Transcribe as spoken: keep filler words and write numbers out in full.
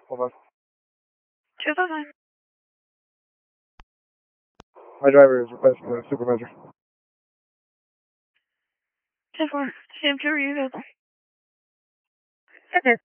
Hold on. two thousand. My driver is requesting a super measure. ten four. C M two, are you available? Okay.